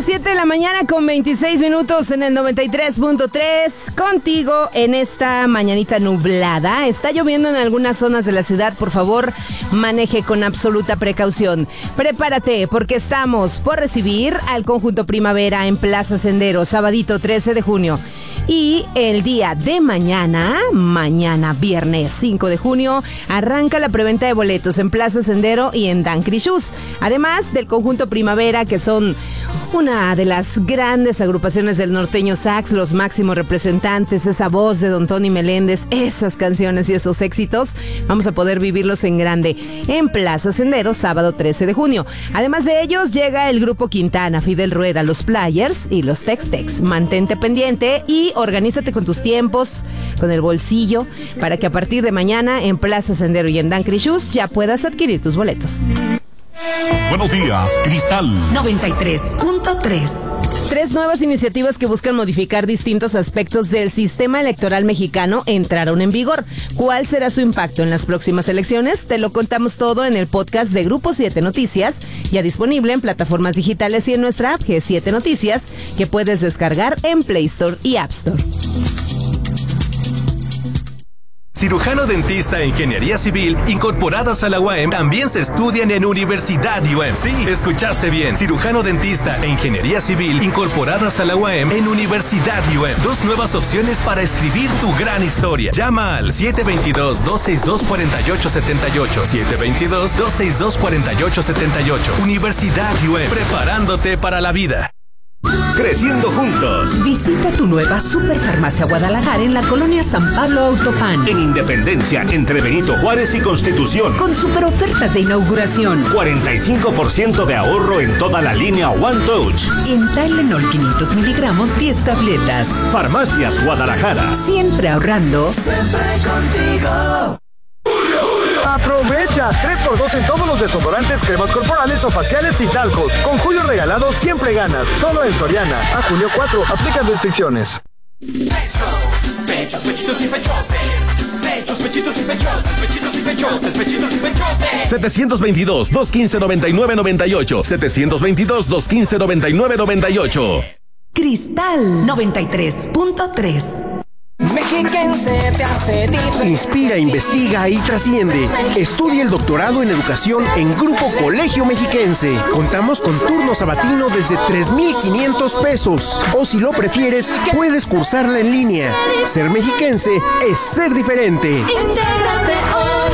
7 de la mañana con 26 minutos en el 93.3. Contigo en esta mañanita nublada. Está lloviendo en algunas zonas de la ciudad. Por favor, maneje con absoluta precaución. Prepárate porque estamos por recibir al Conjunto Primavera en Plaza Sendero, sabadito 13 de junio. Y el día de mañana viernes 5 de junio, arranca la preventa de boletos en Plaza Sendero y en Dan Crixús. Además del Conjunto Primavera, que son una de las grandes agrupaciones del norteño sax, los máximos representantes, esa voz de Don Tony Meléndez, esas canciones y esos éxitos, vamos a poder vivirlos en grande en Plaza Sendero, sábado 13 de junio. Además de ellos, llega el Grupo Quintana, Fidel Rueda, los Players y los Tex-Tex. Mantente pendiente y organízate con tus tiempos, con el bolsillo, para que a partir de mañana en Plaza Sendero y en Dan Crixús ya puedas adquirir tus boletos. Buenos días, Cristal 93.3. 3 nuevas iniciativas que buscan modificar distintos aspectos del sistema electoral mexicano entraron en vigor. ¿Cuál será su impacto en las próximas elecciones? Te lo contamos todo en el podcast de Grupo 7 Noticias, ya disponible en plataformas digitales y en nuestra app G7 Noticias, que puedes descargar en Play Store y App Store. Cirujano dentista e ingeniería civil incorporadas a la UAM también se estudian en Universidad UAM. Sí, escuchaste bien. Cirujano dentista e ingeniería civil incorporadas a la UAM en Universidad UAM. 2 nuevas opciones para escribir tu gran historia. Llama al 722-262-4878. 722-262-4878. Universidad UAM. Preparándote para la vida. Creciendo juntos. Visita tu nueva Superfarmacia Guadalajara en la colonia San Pablo Autopan. En Independencia, entre Benito Juárez y Constitución. Con super ofertas de inauguración. 45% de ahorro en toda la línea One Touch. En Tylenol 500 miligramos, 10 tabletas. Farmacias Guadalajara. Siempre ahorrando. Siempre contigo. Aprovecha 3x2 en todos los desodorantes, cremas corporales o faciales y talcos. Con julio regalado siempre ganas. Solo en Soriana. A junio 4. Aplican restricciones. Pechos, pechitos y pechotes. Pechos, pechitos y pechotes. Pechitos y pechotes. Pechitos y pechotes. 722-215-9998. 722-215-9998. Cristal 93.3. Mexiquense te hace diferente. Inspira, investiga y trasciende. Estudia el doctorado en educación en Grupo Colegio Mexiquense. Contamos con turno sabatino desde 3,500 pesos. O si lo prefieres, puedes cursarla en línea. Ser mexiquense es ser diferente. Intégrate hoy.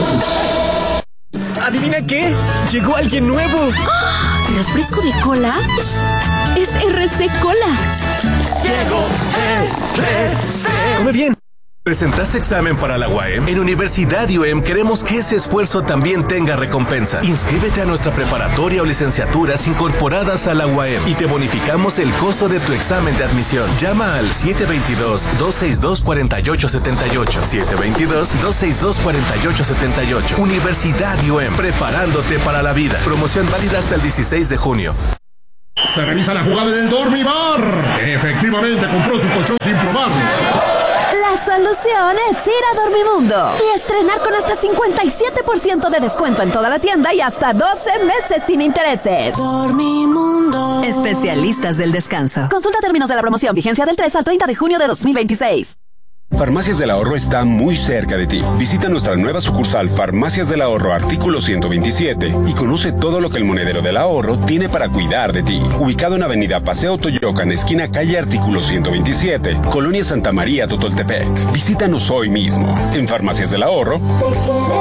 ¿Adivina qué? Llegó alguien nuevo. ¡Oh! ¿Refresco de cola? Es RC Cola. Llegó RC. Come bien. ¿Presentaste examen para la UAM? En Universidad UAM queremos que ese esfuerzo también tenga recompensa. Inscríbete a nuestra preparatoria o licenciaturas incorporadas a la UAM y te bonificamos el costo de tu examen de admisión. Llama al 722-262-4878. 722-262-4878. Universidad UAM, preparándote para la vida. Promoción válida hasta el 16 de junio. Se revisa la jugada en el Dormibar. Efectivamente compró su colchón sin probarlo. La solución es ir a Dormimundo y estrenar con hasta 57% de descuento en toda la tienda y hasta 12 meses sin intereses. Dormimundo. Especialistas del descanso. Consulta términos de la promoción. Vigencia del 3 al 30 de junio de 2026. Farmacias del Ahorro está muy cerca de ti. Visita nuestra nueva sucursal Farmacias del Ahorro Artículo 127 y conoce todo lo que el Monedero del Ahorro tiene para cuidar de ti. Ubicado en Avenida Paseo Toyocan, esquina calle Artículo 127, Colonia Santa María, Totoltepec. Visítanos hoy mismo. En Farmacias del Ahorro